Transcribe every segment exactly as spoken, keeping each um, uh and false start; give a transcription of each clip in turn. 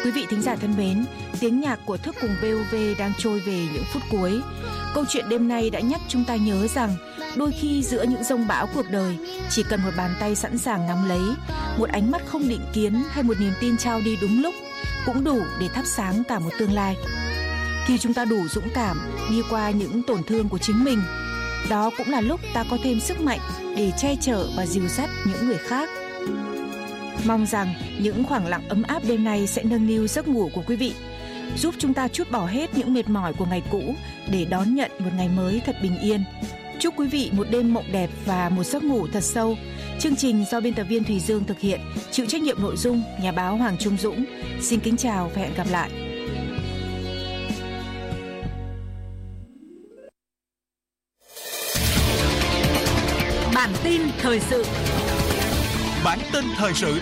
Quý vị thính giả thân mến, tiếng nhạc của Thức Cùng vê o vê đang trôi về những phút cuối. Câu chuyện đêm nay đã nhắc chúng ta nhớ rằng đôi khi giữa những dông bão cuộc đời, chỉ cần một bàn tay sẵn sàng nắm lấy, một ánh mắt không định kiến hay một niềm tin trao đi đúng lúc cũng đủ để thắp sáng cả một tương lai. Khi chúng ta đủ dũng cảm đi qua những tổn thương của chính mình, đó cũng là lúc ta có thêm sức mạnh để che chở và dìu dắt những người khác. Mong rằng những khoảng lặng ấm áp đêm nay sẽ nâng niu giấc ngủ của quý vị, giúp chúng ta trút bỏ hết những mệt mỏi của ngày cũ để đón nhận một ngày mới thật bình yên. Chúc quý vị một đêm mộng đẹp và một giấc ngủ thật sâu. Chương trình do biên tập viên Thùy Dương thực hiện, chịu trách nhiệm nội dung nhà báo Hoàng Trung Dũng. Xin kính chào và hẹn gặp lại. Bản tin thời sự. Bản tin thời sự.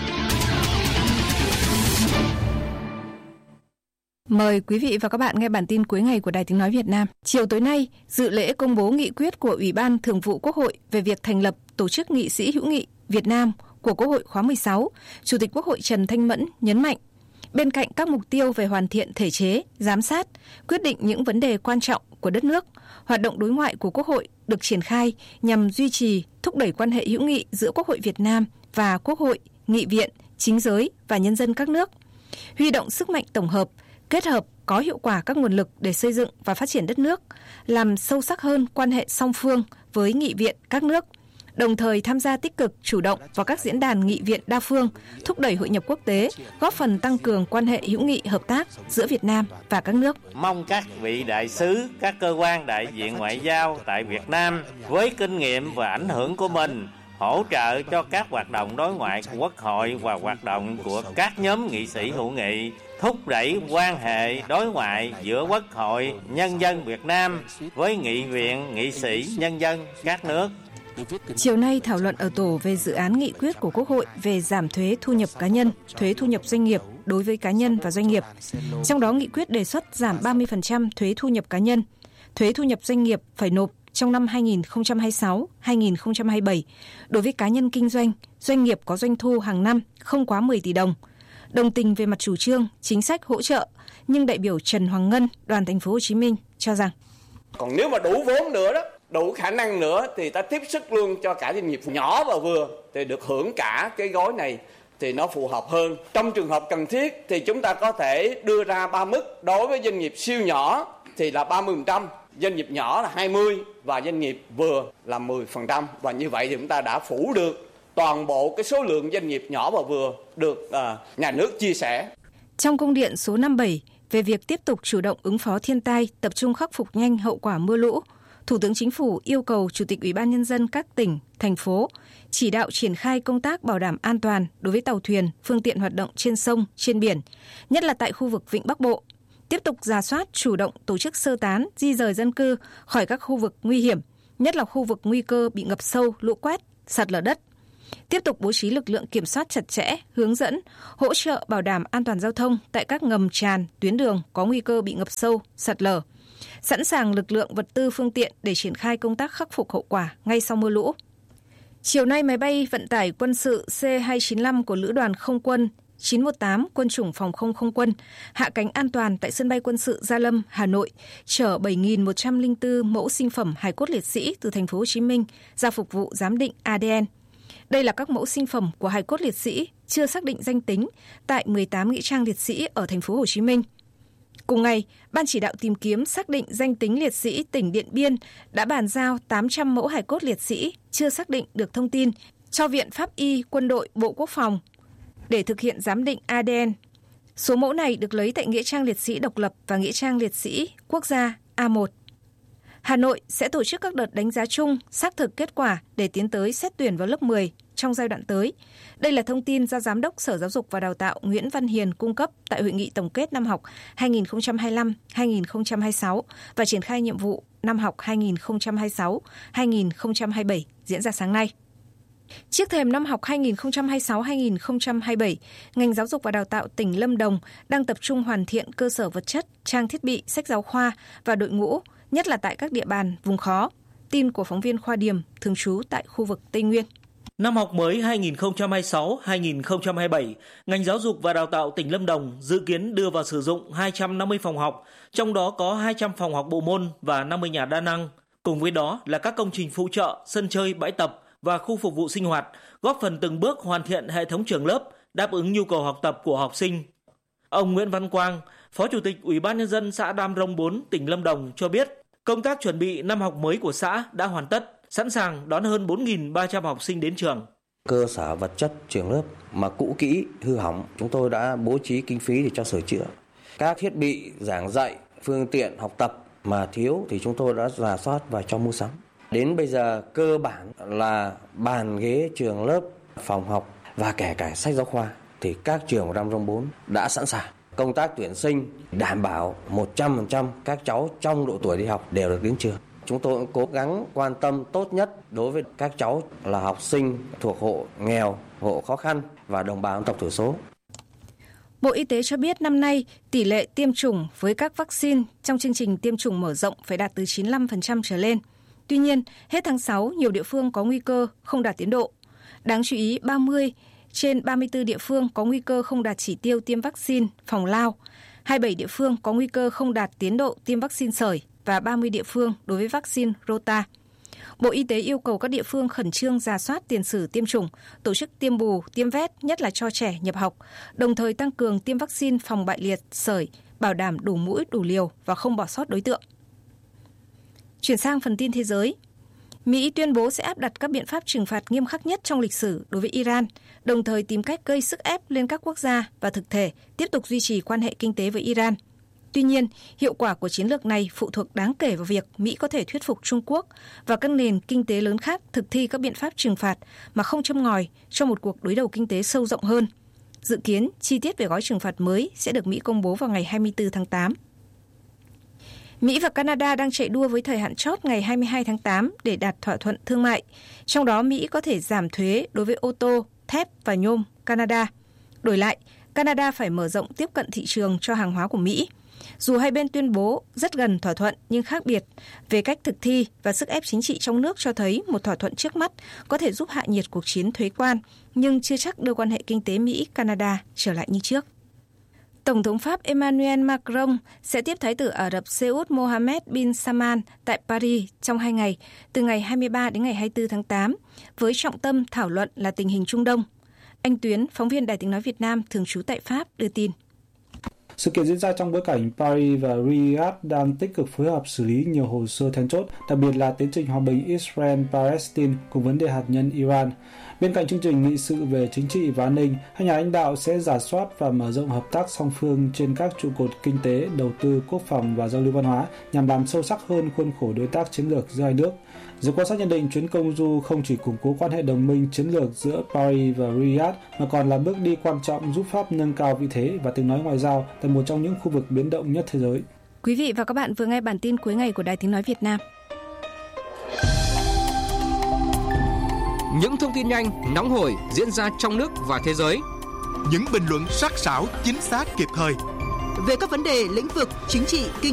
Mời quý vị và các bạn nghe bản tin cuối ngày của Đài Tiếng nói Việt Nam. Chiều tối nay, dự lễ công bố nghị quyết của Ủy ban Thường vụ Quốc hội về việc thành lập Tổ chức Nghị sĩ hữu nghị Việt Nam của Quốc hội khóa mười sáu, Chủ tịch Quốc hội Trần Thanh Mẫn nhấn mạnh, bên cạnh các mục tiêu về hoàn thiện thể chế, giám sát, quyết định những vấn đề quan trọng của đất nước, hoạt động đối ngoại của Quốc hội được triển khai nhằm duy trì, thúc đẩy quan hệ hữu nghị giữa Quốc hội Việt Nam và Quốc hội, nghị viện, chính giới và nhân dân các nước, huy động sức mạnh tổng hợp, kết hợp có hiệu quả các nguồn lực để xây dựng và phát triển đất nước, làm sâu sắc hơn quan hệ song phương với nghị viện các nước, đồng thời tham gia tích cực chủ động vào các diễn đàn nghị viện đa phương, thúc đẩy hội nhập quốc tế, góp phần tăng cường quan hệ hữu nghị hợp tác giữa Việt Nam và các nước. Mong các vị đại sứ, các cơ quan đại diện ngoại giao tại Việt Nam với kinh nghiệm và ảnh hưởng của mình hỗ trợ cho các hoạt động đối ngoại của Quốc hội và hoạt động của các nhóm nghị sĩ hữu nghị, thúc đẩy quan hệ đối ngoại giữa Quốc hội, nhân dân Việt Nam với nghị viện, nghị sĩ, nhân dân các nước. Chiều nay thảo luận ở tổ về dự án nghị quyết của Quốc hội về giảm thuế thu nhập cá nhân, thuế thu nhập doanh nghiệp đối với cá nhân và doanh nghiệp. Trong đó nghị quyết đề xuất giảm ba mươi phần trăm thuế thu nhập cá nhân, thuế thu nhập doanh nghiệp phải nộp trong năm hai nghìn không trăm hai mươi sáu đến hai nghìn không trăm hai mươi bảy đối với cá nhân kinh doanh, doanh nghiệp có doanh thu hàng năm không quá mười tỷ đồng. Đồng tình về mặt chủ trương, chính sách hỗ trợ, nhưng đại biểu Trần Hoàng Ngân, đoàn Thành phố Hồ Chí Minh cho rằng còn nếu mà đủ vốn nữa đó, đủ khả năng nữa thì ta tiếp sức luôn cho cả doanh nghiệp nhỏ và vừa thì được hưởng cả cái gói này thì nó phù hợp hơn. Trong trường hợp cần thiết thì chúng ta có thể đưa ra ba mức, đối với doanh nghiệp siêu nhỏ thì là ba mươi phần trăm, doanh nghiệp nhỏ là hai mươi và doanh nghiệp vừa là mười phần trăm, và như vậy thì chúng ta đã phủ được toàn bộ cái số lượng doanh nghiệp nhỏ và vừa được uh, nhà nước chia sẻ. Trong công điện số năm mươi bảy về việc tiếp tục chủ động ứng phó thiên tai, tập trung khắc phục nhanh hậu quả mưa lũ, Thủ tướng Chính phủ yêu cầu Chủ tịch Ủy ban Nhân dân các tỉnh, thành phố chỉ đạo triển khai công tác bảo đảm an toàn đối với tàu thuyền, phương tiện hoạt động trên sông, trên biển, nhất là tại khu vực Vịnh Bắc Bộ. Tiếp tục rà soát, chủ động tổ chức sơ tán, di rời dân cư khỏi các khu vực nguy hiểm, nhất là khu vực nguy cơ bị ngập sâu, lũ quét, sạt lở đất. Tiếp tục bố trí lực lượng kiểm soát chặt chẽ, hướng dẫn, hỗ trợ bảo đảm an toàn giao thông tại các ngầm tràn, tuyến đường có nguy cơ bị ngập sâu, sạt lở. Sẵn sàng lực lượng, vật tư, phương tiện để triển khai công tác khắc phục hậu quả ngay sau mưa lũ. Chiều nay, máy bay vận tải quân sự C hai chín lăm của Lữ đoàn Không quân chín một tám Quân chủng Phòng không Không quân hạ cánh an toàn tại sân bay quân sự Gia Lâm, Hà Nội, chở bảy nghìn một trăm lẻ bốn mẫu sinh phẩm hài cốt liệt sĩ từ thành phố Hồ Chí Minh ra phục vụ giám định a đê en. Đây là các mẫu sinh phẩm của hài cốt liệt sĩ chưa xác định danh tính tại mười tám nghĩa trang liệt sĩ ở thành phố Hồ Chí Minh. Cùng ngày, Ban chỉ đạo tìm kiếm xác định danh tính liệt sĩ tỉnh Điện Biên đã bàn giao tám trăm mẫu hài cốt liệt sĩ chưa xác định được thông tin cho Viện Pháp y Quân đội Bộ Quốc phòng để thực hiện giám định a đê en. Số mẫu này được lấy tại Nghĩa trang liệt sĩ độc lập và Nghĩa trang liệt sĩ quốc gia A một. Hà Nội sẽ tổ chức các đợt đánh giá chung, xác thực kết quả để tiến tới xét tuyển vào lớp mười trong giai đoạn tới. Đây là thông tin do Giám đốc Sở Giáo dục và Đào tạo Nguyễn Văn Hiền cung cấp tại hội nghị tổng kết năm học hai nghìn không trăm hai mươi lăm hai nghìn không trăm hai mươi sáu và triển khai nhiệm vụ năm học hai nghìn không trăm hai mươi sáu hai nghìn không trăm hai mươi bảy diễn ra sáng nay. Trước thềm năm học hai nghìn không trăm hai mươi sáu hai nghìn không trăm hai mươi bảy, ngành giáo dục và đào tạo tỉnh Lâm Đồng đang tập trung hoàn thiện cơ sở vật chất, trang thiết bị, sách giáo khoa và đội ngũ, nhất là tại các địa bàn vùng khó. Tin của phóng viên Khoa Điểm, thường trú tại khu vực Tây Nguyên. Năm học mới hai nghìn không trăm hai mươi sáu hai nghìn không trăm hai mươi bảy, ngành giáo dục và đào tạo tỉnh Lâm Đồng dự kiến đưa vào sử dụng hai trăm năm mươi phòng học, trong đó có hai trăm phòng học bộ môn và năm mươi nhà đa năng. Cùng với đó là các công trình phụ trợ, sân chơi, bãi tập và khu phục vụ sinh hoạt, góp phần từng bước hoàn thiện hệ thống trường lớp, đáp ứng nhu cầu học tập của học sinh. Ông Nguyễn Văn Quang, Phó Chủ tịch Ủy ban Nhân dân xã Đam Rông bốn, tỉnh Lâm Đồng cho biết, công tác chuẩn bị năm học mới của xã đã hoàn tất, sẵn sàng đón hơn bốn nghìn ba trăm học sinh đến trường. Cơ sở vật chất trường lớp mà cũ kỹ, hư hỏng, chúng tôi đã bố trí kinh phí để cho sửa chữa. Các thiết bị giảng dạy, phương tiện học tập mà thiếu thì chúng tôi đã rà soát và cho mua sắm. Đến bây giờ cơ bản là bàn ghế trường lớp, phòng học và kể cả sách giáo khoa thì các trường của Đam Rông bốn đã sẵn sàng. Công tác tuyển sinh đảm bảo một trăm phần trăm các cháu trong độ tuổi đi học đều được đến trường. Chúng tôi cũng cố gắng quan tâm tốt nhất đối với các cháu là học sinh thuộc hộ nghèo, hộ khó khăn và đồng bào dân tộc thiểu số. Bộ Y tế cho biết năm nay, tỷ lệ tiêm chủng với các vaccine trong chương trình tiêm chủng mở rộng phải đạt từ chín mươi lăm phần trăm trở lên. Tuy nhiên, hết tháng sáu, nhiều địa phương có nguy cơ không đạt tiến độ. Đáng chú ý, ba mươi trên ba mươi tư địa phương có nguy cơ không đạt chỉ tiêu tiêm vaccine phòng lao, hai mươi bảy địa phương có nguy cơ không đạt tiến độ tiêm vaccine sởi và ba mươi địa phương đối với vaccine Rota. Bộ Y tế yêu cầu các địa phương khẩn trương rà soát tiền sử tiêm chủng, tổ chức tiêm bù, tiêm vét, nhất là cho trẻ nhập học, đồng thời tăng cường tiêm vaccine phòng bại liệt, sởi, bảo đảm đủ mũi, đủ liều và không bỏ sót đối tượng. Chuyển sang phần tin thế giới. Mỹ tuyên bố sẽ áp đặt các biện pháp trừng phạt nghiêm khắc nhất trong lịch sử đối với Iran, đồng thời tìm cách gây sức ép lên các quốc gia và thực thể tiếp tục duy trì quan hệ kinh tế với Iran. Tuy nhiên, hiệu quả của chiến lược này phụ thuộc đáng kể vào việc Mỹ có thể thuyết phục Trung Quốc và các nền kinh tế lớn khác thực thi các biện pháp trừng phạt mà không châm ngòi cho một cuộc đối đầu kinh tế sâu rộng hơn. Dự kiến, chi tiết về gói trừng phạt mới sẽ được Mỹ công bố vào ngày hai mươi tư tháng tám. Mỹ và Canada đang chạy đua với thời hạn chót ngày hai mươi hai tháng tám để đạt thỏa thuận thương mại. Trong đó, Mỹ có thể giảm thuế đối với ô tô, thép và nhôm Canada. Đổi lại, Canada phải mở rộng tiếp cận thị trường cho hàng hóa của Mỹ. Dù hai bên tuyên bố rất gần thỏa thuận nhưng khác biệt về cách thực thi và sức ép chính trị trong nước cho thấy một thỏa thuận trước mắt có thể giúp hạ nhiệt cuộc chiến thuế quan, nhưng chưa chắc đưa quan hệ kinh tế Mỹ-Canada trở lại như trước. Tổng thống Pháp Emmanuel Macron sẽ tiếp Thái tử Ả Rập Xê Út Mohammed bin Salman tại Paris trong hai ngày, từ ngày hai mươi ba đến ngày hai mươi tư tháng tám, với trọng tâm thảo luận là tình hình Trung Đông. Anh Tuyến, phóng viên Đài Tiếng nói Việt Nam thường trú tại Pháp, đưa tin. Sự kiện diễn ra trong bối cảnh Paris và Riyadh đang tích cực phối hợp xử lý nhiều hồ sơ then chốt, đặc biệt là tiến trình hòa bình Israel-Palestine cùng vấn đề hạt nhân Iran. Bên cạnh chương trình nghị sự về chính trị và an ninh, hai nhà lãnh đạo sẽ rà soát và mở rộng hợp tác song phương trên các trụ cột kinh tế, đầu tư, quốc phòng và giao lưu văn hóa nhằm làm sâu sắc hơn khuôn khổ đối tác chiến lược giữa hai nước. Giới quan sát nhận định chuyến công du không chỉ củng cố quan hệ đồng minh chiến lược giữa Paris và Riyadh mà còn là bước đi quan trọng giúp Pháp nâng cao vị thế và tiếng nói ngoại giao tại một trong những khu vực biến động nhất thế giới. Quý vị và các bạn vừa nghe bản tin cuối ngày của Đài Tiếng nói Việt Nam. Những thông tin nhanh, nóng hổi diễn ra trong nước và thế giới. Những bình luận sắc sảo, chính xác, kịp thời về các vấn đề lĩnh vực chính trị, kinh